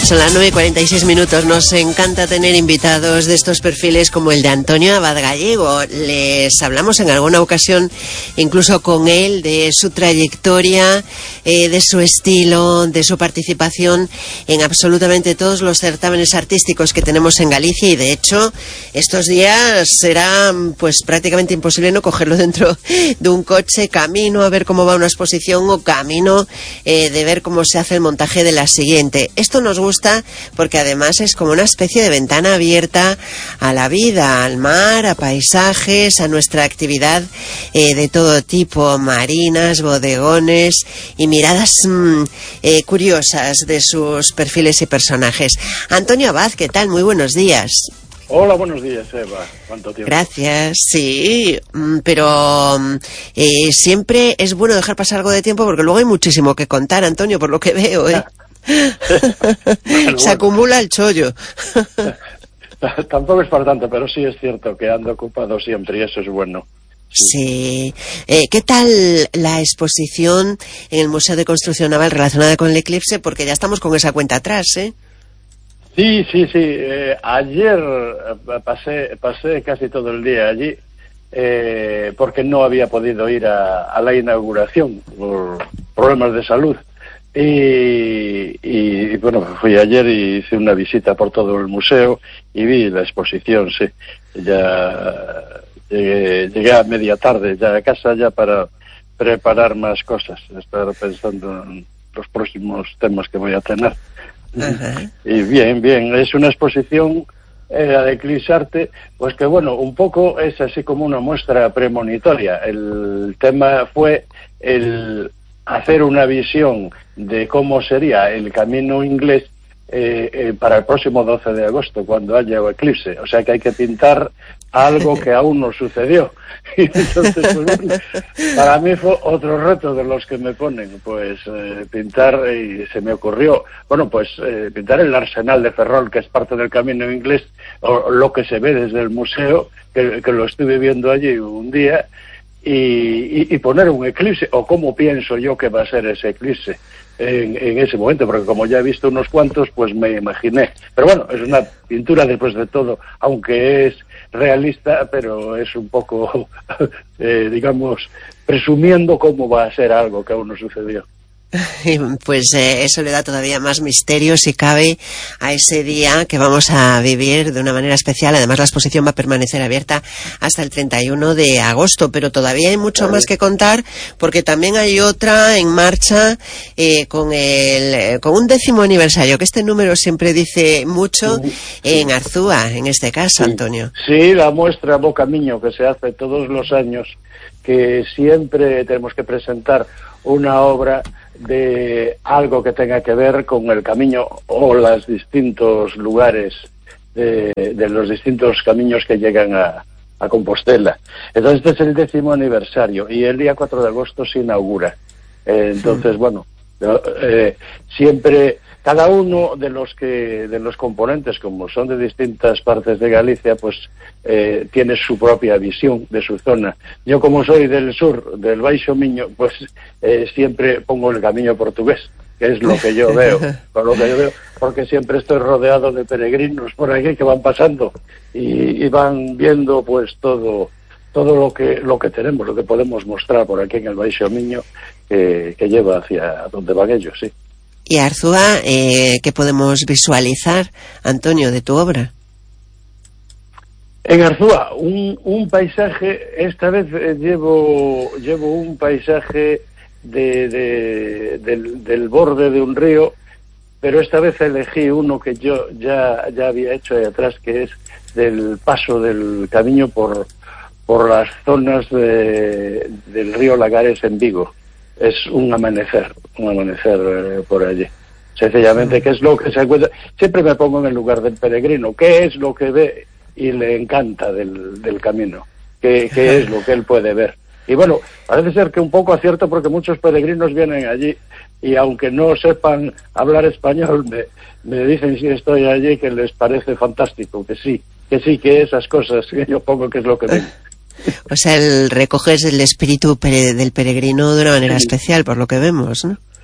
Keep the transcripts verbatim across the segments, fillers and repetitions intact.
Son las nueve y cuarenta y seis minutos. Nos encanta tener invitados de estos perfiles como el de Antonio Abad Gallego. Les hablamos en alguna ocasión, incluso con él, de su trayectoria, eh, de su estilo, de su participación en absolutamente todos los certámenes artísticos que tenemos en Galicia, y de hecho estos días será pues prácticamente imposible no cogerlo dentro de un coche, camino a ver cómo va una exposición o camino eh, de ver cómo se hace el montaje de la siguiente. Esto nos gusta porque además es como una especie de ventana abierta a la vida, al mar, a paisajes, a nuestra actividad eh, de todo tipo, marinas, bodegones y miradas mmm, eh, curiosas de sus perfiles y personajes. Antonio Abad, ¿qué tal? Muy buenos días. Hola, buenos días, Eva. ¿Cuánto tiempo? Gracias, sí, pero eh, siempre es bueno dejar pasar algo de tiempo porque luego hay muchísimo que contar, Antonio, por lo que veo, ¿eh? bueno, Se acumula el chollo. Tampoco es para tanto, pero sí es cierto que ando ocupado siempre y eso es bueno. Sí. Eh, ¿Qué tal la exposición en el Museo de Construcción Naval relacionada con el eclipse? Porque ya estamos con esa cuenta atrás, ¿eh? Sí, sí, sí. Eh, ayer pasé, pasé casi todo el día allí eh, porque no había podido ir a, a la inauguración por problemas de salud. Y, y bueno, fui ayer y hice una visita por todo el museo y vi la exposición, sí. Ya llegué, llegué a media tarde ya a casa ya para preparar más cosas, estar pensando en los próximos temas que voy a tener. Uh-huh. Y bien, bien, es una exposición eh, de Eclipsarte, pues que bueno, un poco es así como una muestra premonitoria. El tema fue el hacer una visión de cómo sería el camino inglés eh, eh, para el próximo doce de agosto, cuando haya eclipse. O sea que hay que pintar algo que aún no sucedió. Y entonces, pues, bueno, para mí fue otro reto de los que me ponen, pues eh, pintar, y se me ocurrió, bueno, pues eh, pintar el Arsenal de Ferrol, que es parte del camino inglés, o lo que se ve desde el museo, que, que lo estuve viendo allí un día, y, y, y poner un eclipse, o cómo pienso yo que va a ser ese eclipse en, en ese momento, porque como ya he visto unos cuantos, pues me imaginé. Pero bueno, es una pintura después de todo, aunque es realista, pero es un poco, eh, digamos, presumiendo cómo va a ser algo que aún no sucedió. Pues eh, eso le da todavía más misterio, si cabe, a ese día que vamos a vivir de una manera especial. Además, la exposición va a permanecer abierta hasta el treinta y uno de agosto, pero todavía hay mucho más que contar, porque también hay otra en marcha eh, con el con un décimo aniversario, que este número siempre dice mucho, sí, en Arzúa, en este caso, sí. Antonio. Sí, la muestra Bocamiño, que se hace todos los años, que siempre tenemos que presentar una obra de algo que tenga que ver con el camino o los distintos lugares de, de los distintos caminos que llegan a, a Compostela. Entonces este es el décimo aniversario y el día cuatro de agosto se inaugura. Eh, entonces, sí. bueno, eh, siempre cada uno de los que de los componentes, como son de distintas partes de Galicia, pues eh, tiene su propia visión de su zona. Yo, como soy del sur, del Baixo Miño, pues eh, siempre pongo el camino portugués, que es lo que yo veo, por lo que yo veo, porque siempre estoy rodeado de peregrinos por aquí que van pasando y, y van viendo pues todo todo lo que lo que tenemos, lo que podemos mostrar por aquí en el Baixo Miño, eh, que lleva hacia donde van ellos, sí. Y Arzúa, eh, ¿qué podemos visualizar, Antonio, de tu obra? En Arzúa, un, un paisaje, esta vez eh, llevo llevo un paisaje de, de, del, del borde de un río, pero esta vez elegí uno que yo ya, ya había hecho ahí atrás, que es del paso del camino por, por las zonas de, del río Lagares en Vigo. Es un amanecer, un amanecer eh, por allí. Sencillamente, ¿qué es lo que se encuentra? Siempre me pongo en el lugar del peregrino. ¿Qué es lo que ve y le encanta del, del camino? ¿Qué, ¿Qué es lo que él puede ver? Y bueno, parece ser que un poco acierto, porque muchos peregrinos vienen allí y aunque no sepan hablar español, me, me dicen si estoy allí que les parece fantástico, que sí, que sí, que esas cosas que yo pongo que es lo que ven. O sea, el recoges el espíritu pere, del peregrino de una manera sí. especial, por lo que vemos, ¿no?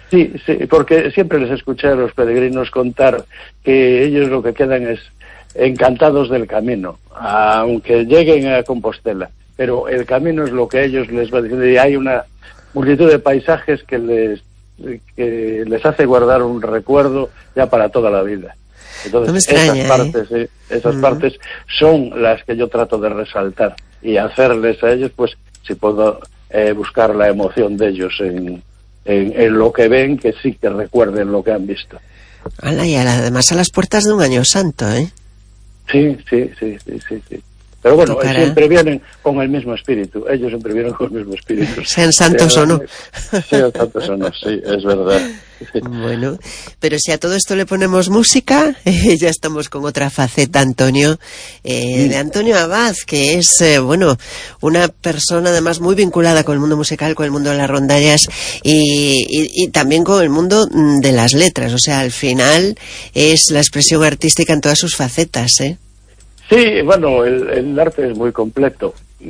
Sí, sí, porque siempre les escuché a los peregrinos contar que ellos lo que quedan es encantados del camino, aunque lleguen a Compostela, pero el camino es lo que a ellos les va diciendo, y hay una multitud de paisajes que les que les hace guardar un recuerdo ya para toda la vida. Entonces, no me extraña, esas partes, ¿eh? Sí, esas uh-huh. partes son las que yo trato de resaltar y hacerles a ellos, pues, si puedo eh, buscar la emoción de ellos en, en, en lo que ven, que sí que recuerden lo que han visto. Ala, y además a las puertas de un año santo, ¿eh? Sí, sí, sí, sí, sí, sí. Pero bueno, Tocará. siempre vienen con el mismo espíritu. Ellos siempre vienen con el mismo espíritu. Sean santos Sean, o no. Sean santos o no, sí, es verdad. Sí. Bueno, pero si a todo esto le ponemos música, eh, ya estamos con otra faceta, Antonio, eh, sí. de Antonio Abad, que es, eh, bueno, una persona además muy vinculada con el mundo musical, con el mundo de las rondallas y, y, y también con el mundo de las letras. O sea, al final es la expresión artística en todas sus facetas, ¿eh? Sí, bueno, el, el arte es muy completo.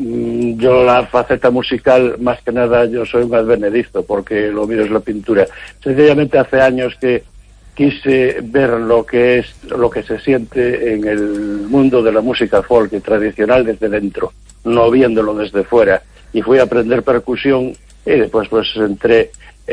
Yo la faceta musical, más que nada, yo soy un advenedizo, porque lo mío es la pintura. Sencillamente hace años que quise ver lo que es, lo que se siente en el mundo de la música folk y tradicional desde dentro, no viéndolo desde fuera. Y fui a aprender percusión y después pues entré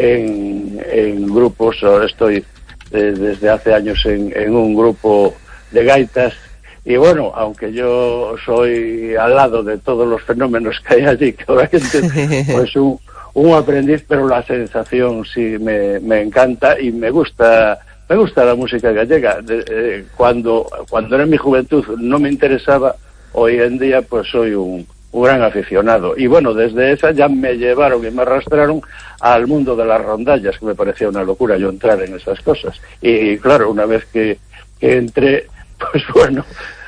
en, en grupos. Ahora estoy eh, desde hace años en, en un grupo de gaitas. Y bueno, aunque yo soy al lado de todos los fenómenos que hay allí, que ahora gente, pues un, un aprendiz, pero la sensación sí me, me encanta y me gusta, me gusta la música gallega. De, eh, cuando, cuando era en mi juventud no me interesaba, hoy en día pues soy un, un gran aficionado. Y bueno, desde esa ya me llevaron y me arrastraron al mundo de las rondallas, que me parecía una locura yo entrar en esas cosas. Y claro, una vez que, que entré, pues bueno,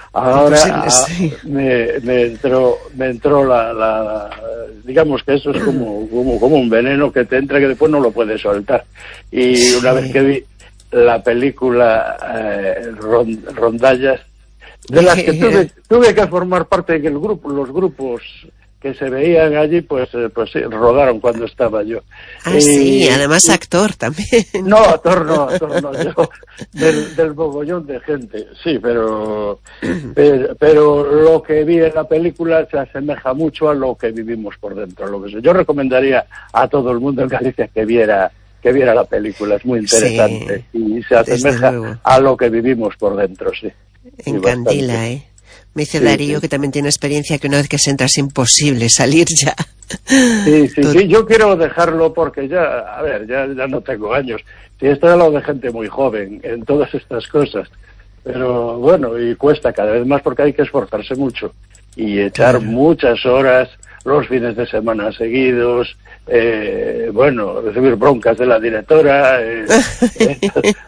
ahora sí. me, me entró, me entró la, la, digamos que eso es como, como, como un veneno que te entra que después no lo puedes soltar. Y una vez que vi la película eh, Rondallas, de las que tuve, tuve que formar parte del grupo, los grupos que se veían allí, pues eh, pues sí, rodaron cuando estaba yo. Ah, y, sí, además actor también. No, actor no, actor no, yo, del, del mogollón de gente, sí, pero, pero pero lo que vi en la película se asemeja mucho a lo que vivimos por dentro. Lo que sé. Yo recomendaría a todo el mundo en Galicia que viera que viera la película, es muy interesante, sí, y se asemeja a lo que vivimos por dentro, sí. Encandila, ¿eh? Me dice sí, Darío sí. que también tiene experiencia que una vez que se entra es imposible salir ya. Sí, sí, sí, yo quiero dejarlo porque ya, a ver, ya, ya no tengo años. Sí, estoy al lado de gente muy joven en todas estas cosas. Pero bueno, y cuesta cada vez más porque hay que esforzarse mucho y echar claro. muchas horas, los fines de semana seguidos, eh, bueno, recibir broncas de la directora. Eh, eh,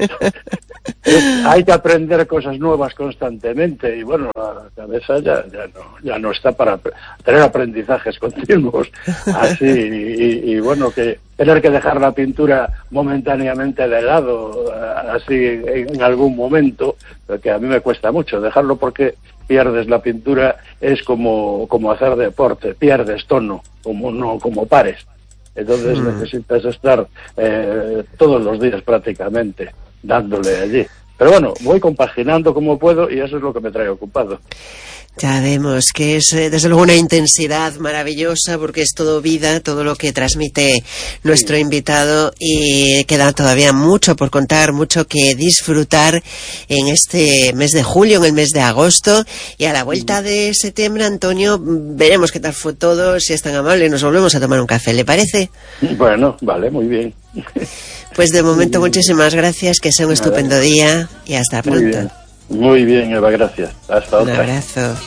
eh, hay que aprender cosas nuevas constantemente y bueno, la cabeza ya, ya, no, ya no está para tener aprendizajes continuos. Así, y, y bueno, que tener que dejar la pintura momentáneamente de lado, así en, en algún momento, que a mí me cuesta mucho dejarlo porque pierdes la pintura, es como, como hacer deporte, pierdes tono, como no como pares. Entonces mm. necesitas estar eh, todos los días prácticamente dándole allí. Pero bueno, voy compaginando como puedo y eso es lo que me trae ocupado. Ya vemos que es eh, desde luego una intensidad maravillosa porque es todo vida, todo lo que transmite nuestro sí. invitado y queda todavía mucho por contar, mucho que disfrutar en este mes de julio, en el mes de agosto y a la vuelta de septiembre, Antonio, veremos qué tal fue todo, si es tan amable, nos volvemos a tomar un café, ¿le parece? Bueno, vale, muy bien. Pues de momento muchísimas gracias, que sea un estupendo día y hasta pronto. Muy bien, muy bien Eva, gracias. Hasta otra. Un abrazo.